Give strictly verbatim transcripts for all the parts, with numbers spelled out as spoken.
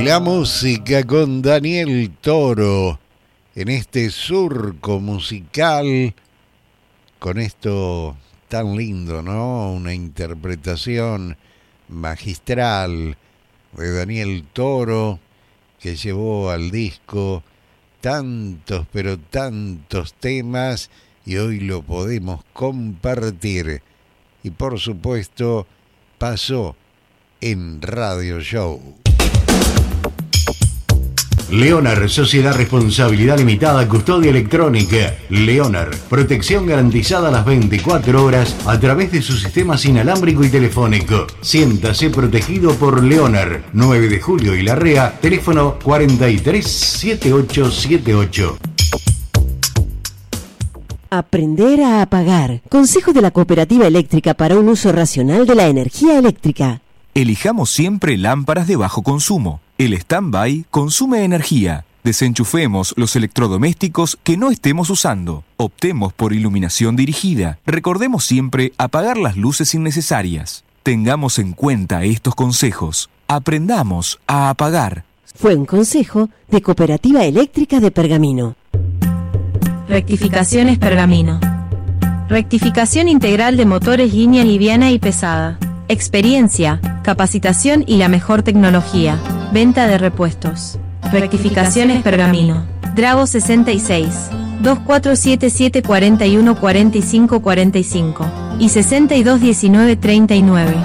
La música con Daniel Toro en este surco musical, con esto tan lindo, ¿no? Una interpretación magistral de Daniel Toro que llevó al disco tantos, pero tantos temas y hoy lo podemos compartir. Y por supuesto, pasó en Radio Show. Leonard, Sociedad Responsabilidad Limitada, Custodia Electrónica. Leonard, protección garantizada las veinticuatro horas a través de su sistema inalámbrico y telefónico. Siéntase protegido por Leonard. nueve de julio y Larrea, teléfono cuarenta y tres setenta y ocho setenta y ocho. Aprender a apagar. Consejo de la Cooperativa Eléctrica para un uso racional de la energía eléctrica. Elijamos siempre lámparas de bajo consumo. El stand-by consume energía. Desenchufemos los electrodomésticos que no estemos usando. Optemos por iluminación dirigida. Recordemos siempre apagar las luces innecesarias. Tengamos en cuenta estos consejos. Aprendamos a apagar. Fue un consejo de Cooperativa Eléctrica de Pergamino. Rectificaciones Pergamino. Rectificación integral de motores línea liviana y pesada. Experiencia, capacitación y la mejor tecnología. Venta de repuestos. Rectificaciones Pergamino. Drago sesenta y seis, dos cuatro siete siete cuatro uno cuatro cinco cuatro cinco y sesenta y dos diecinueve treinta y nueve.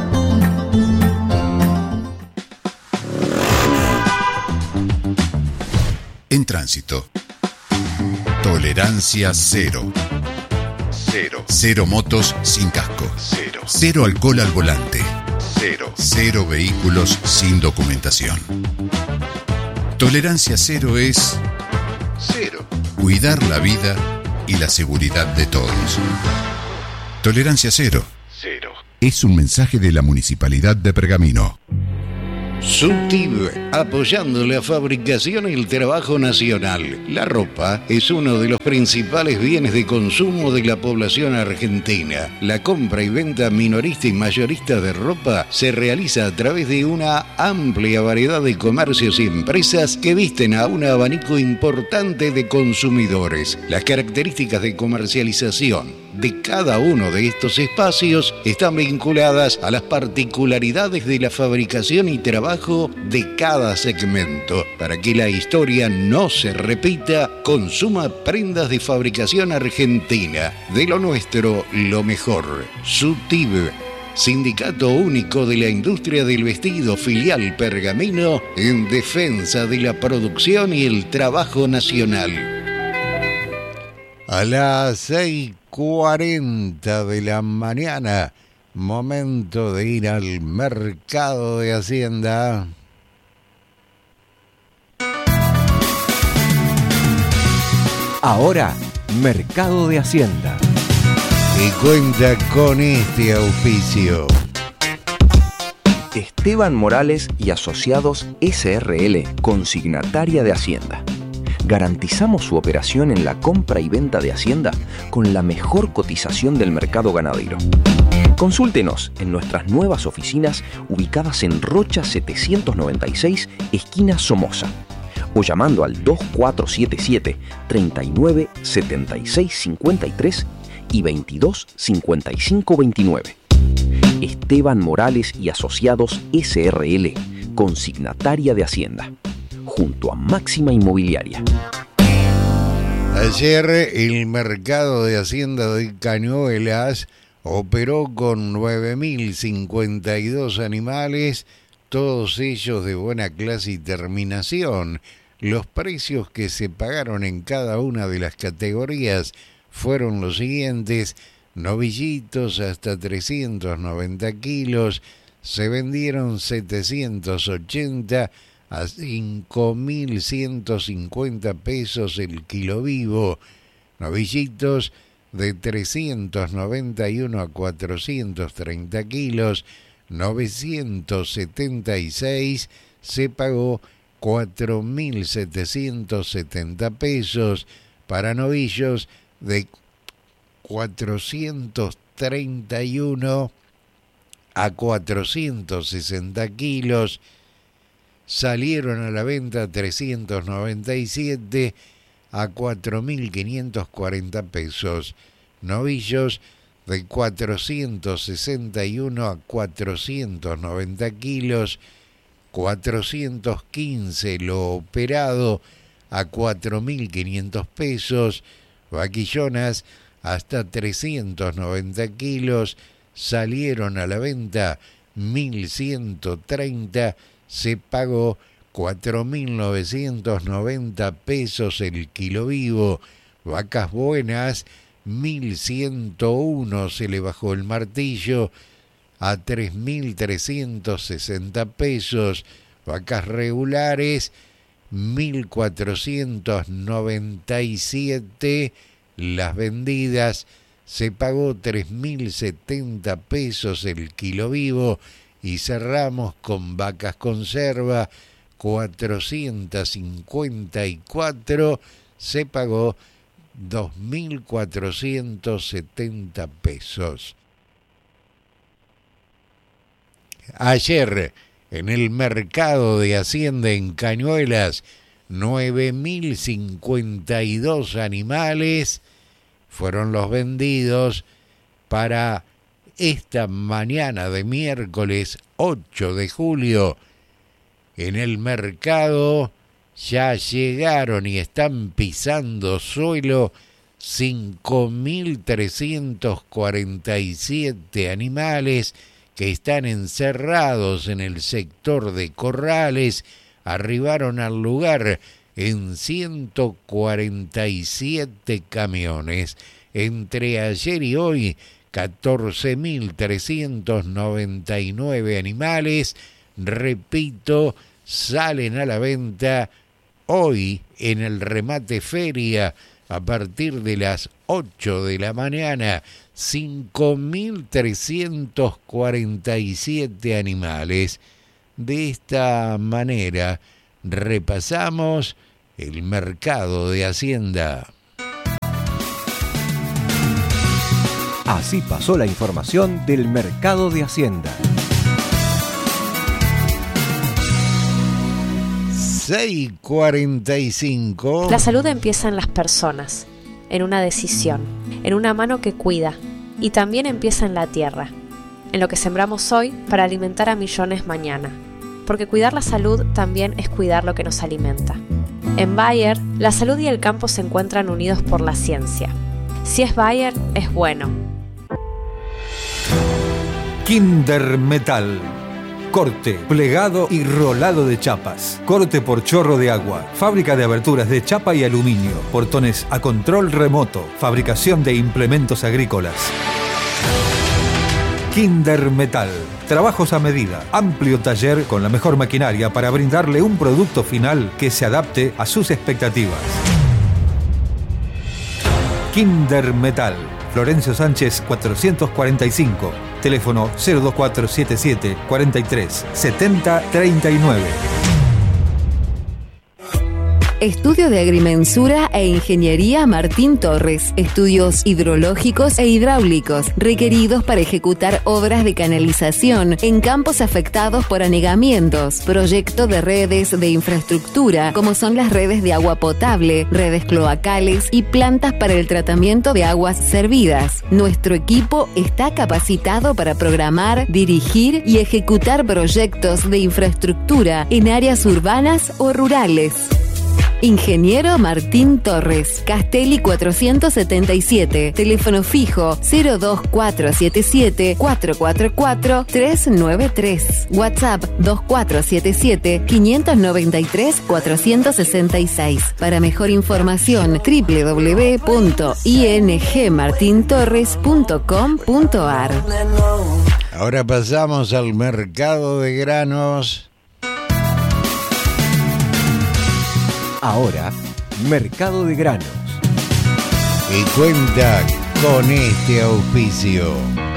En tránsito. Tolerancia cero. Cero. Cero motos sin casco. Cero. Cero alcohol al volante. Cero. Cero vehículos sin documentación. Tolerancia cero es cero. Cuidar la vida y la seguridad de todos. Tolerancia cero. Cero. Es un mensaje de la Municipalidad de Pergamino. Subtib, apoyando la fabricación y el trabajo nacional. La ropa es uno de los principales bienes de consumo de la población argentina. La compra y venta minorista y mayorista de ropa se realiza a través de una amplia variedad de comercios y empresas que visten a un abanico importante de consumidores. Las características de comercialización de cada uno de estos espacios están vinculadas a las particularidades de la fabricación y trabajo de cada segmento. Para que la historia no se repita, consuma prendas de fabricación argentina. De lo nuestro, lo mejor. Subtib, Sindicato Único de la Industria del Vestido, filial Pergamino, en defensa de la producción y el trabajo nacional. A las seis cuarenta de la mañana, momento de ir al mercado de Hacienda. Ahora, Mercado de Hacienda. Y cuenta con este auspicio. Esteban Morales y Asociados S R L, consignataria de Hacienda. Garantizamos su operación en la compra y venta de Hacienda con la mejor cotización del mercado ganadero. Consúltenos en nuestras nuevas oficinas ubicadas en Rocha setecientos noventa y seis, esquina Somoza, o llamando al dos cuatro siete siete, treinta y nueve, setenta y seis cincuenta y tres y veintidós cincuenta y cinco veintinueve. Esteban Morales y Asociados S R L, consignataria de Hacienda, junto a Máxima Inmobiliaria. Ayer el mercado de Hacienda de Cañuelas operó con nueve mil cincuenta y dos animales, todos ellos de buena clase y terminación. Los precios que se pagaron en cada una de las categorías fueron los siguientes: novillitos hasta trescientos noventa kilos, se vendieron setecientos ochenta a cinco mil ciento cincuenta pesos el kilo vivo. Novillitos de trescientos noventa y uno a cuatrocientos treinta kilos, novecientos setenta y seis, se pagó cuatro mil setecientos setenta pesos. Para novillos de cuatrocientos treinta y uno a cuatrocientos sesenta kilos, salieron a la venta trescientos noventa y siete a cuatro mil quinientos cuarenta pesos. Novillos de cuatrocientos sesenta y uno a cuatrocientos noventa kilos, cuatrocientos quince lo operado a cuatro mil quinientos pesos. Vaquillonas hasta trescientos noventa kilos salieron a la venta mil ciento treinta, se pagó cuatro mil novecientos noventa pesos el kilo vivo. Vacas buenas, mil ciento uno se le bajó el martillo a tres mil trescientos sesenta pesos. Vacas regulares, mil cuatrocientos noventa y siete las vendidas, se pagó tres mil setenta pesos el kilo vivo. Y cerramos con vacas conserva, cuatrocientos cincuenta y cuatro, se pagó dos mil cuatrocientos setenta pesos. Ayer, en el mercado de Hacienda en Cañuelas, nueve mil cincuenta y dos animales fueron los vendidos para esta mañana de miércoles ocho de julio. En el mercado ya llegaron y están pisando suelo cinco mil trescientos cuarenta y siete animales que están encerrados en el sector de corrales. Arribaron al lugar en ciento cuarenta y siete camiones. Entre ayer y hoy, catorce mil trescientos noventa y nueve animales, repito, salen a la venta hoy en el remate feria a partir de las ocho de la mañana. cinco mil trescientos cuarenta y siete animales. De esta manera repasamos el mercado de Hacienda. Así pasó la información del mercado de Hacienda. seis cuarenta y cinco. La salud empieza en las personas, en una decisión, en una mano que cuida, y también empieza en la tierra, en lo que sembramos hoy para alimentar a millones mañana, porque cuidar la salud también es cuidar lo que nos alimenta. En Bayer, la salud y el campo se encuentran unidos por la ciencia. Si es Bayer, es bueno. Kinder Metal. Corte, plegado y rolado de chapas. Corte por chorro de agua. Fábrica de aberturas de chapa y aluminio. Portones a control remoto. Fabricación de implementos agrícolas. Kinder Metal. Trabajos a medida. Amplio taller con la mejor maquinaria para brindarle un producto final que se adapte a sus expectativas. Kinder Metal. Florencio Sánchez cuatrocientos cuarenta y cinco. Teléfono cero dos cuatro siete siete cuarenta y tres setenta treinta y nueve. Estudio de Agrimensura e Ingeniería Martín Torres. Estudios hidrológicos e hidráulicos requeridos para ejecutar obras de canalización en campos afectados por anegamientos. Proyecto de redes de infraestructura, como son las redes de agua potable, redes cloacales y plantas para el tratamiento de aguas servidas. Nuestro equipo está capacitado para programar, dirigir y ejecutar proyectos de infraestructura en áreas urbanas o rurales. Ingeniero Martín Torres, Castelli cuatrocientos setenta y siete, teléfono fijo cero dos cuatro siete siete cuatro cuatro cuatro tres nueve tres, WhatsApp dos cuatro siete siete cinco nueve tres cuatro seis seis. Para mejor información doble u doble u doble u punto i n g martin torres punto com punto a r. Ahora pasamos al mercado de granos. Ahora, mercado de granos. Y cuenta con este auspicio.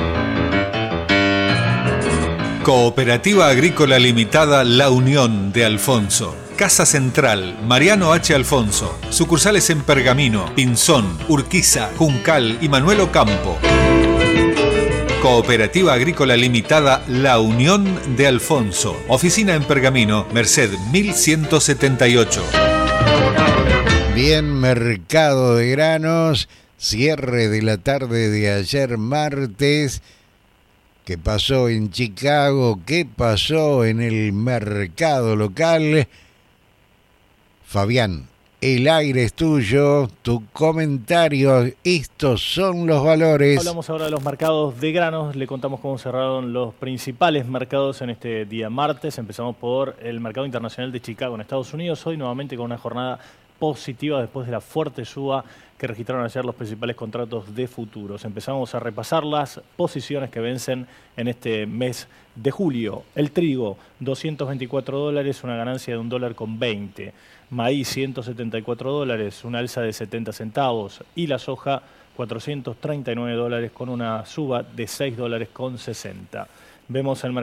Cooperativa Agrícola Limitada La Unión de Alfonso. Casa Central, Mariano H. Alfonso. Sucursales en Pergamino, Pinzón, Urquiza, Juncal y Manuel Ocampo. Cooperativa Agrícola Limitada La Unión de Alfonso. Oficina en Pergamino, Merced mil ciento setenta y ocho. Bien, mercado de granos, cierre de la tarde de ayer martes. ¿Qué pasó en Chicago? ¿Qué pasó en el mercado local? Fabián, el aire es tuyo, tu comentario, estos son los valores. Hablamos ahora de los mercados de granos, le contamos cómo cerraron los principales mercados en este día martes. Empezamos por el mercado internacional de Chicago en Estados Unidos, hoy nuevamente con una jornada positiva después de la fuerte suba que registraron ayer los principales contratos de futuros. Empezamos a repasar las posiciones que vencen en este mes de julio. El trigo, doscientos veinticuatro dólares, una ganancia de un dólar con veinte. Maíz, ciento setenta y cuatro dólares, una alza de setenta centavos. Y la soja, cuatrocientos treinta y nueve dólares con una suba de seis dólares con sesenta. Vemos el mercado